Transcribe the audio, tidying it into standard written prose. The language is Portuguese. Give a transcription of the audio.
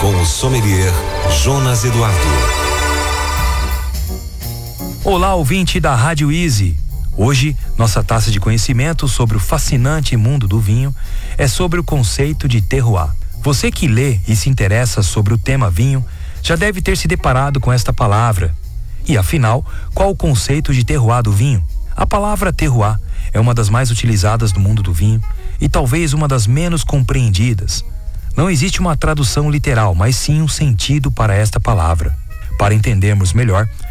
com o sommelier Jonas Eduardo. Olá, ouvinte da Rádio Easy. Hoje, nossa taça de conhecimento sobre o fascinante mundo do vinho é sobre o conceito de terroir. Você que lê e se interessa sobre o tema vinho já deve ter se deparado com esta palavra. E afinal, qual o conceito de terroir do vinho? A palavra terroir é uma das mais utilizadas no mundo do vinho e talvez uma das menos compreendidas. Não existe uma tradução literal, mas sim um sentido para esta palavra. Para entendermos melhor,